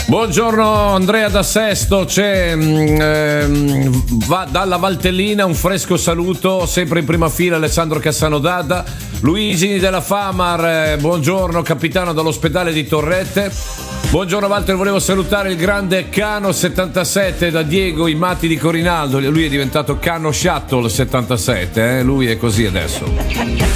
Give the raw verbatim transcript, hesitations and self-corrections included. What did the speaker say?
Buongiorno Andrea da Sesto, c'è ehm, va dalla Valtellina un fresco saluto, sempre in prima fila Alessandro Cassanodada, Luigi della Famar, eh, buongiorno capitano dall'ospedale di Torrette. Buongiorno Walter, volevo salutare il grande Cano settantasette da Diego Imati di Corinaldo, lui è diventato Cano Shuttle settantasette, eh? Lui è così adesso.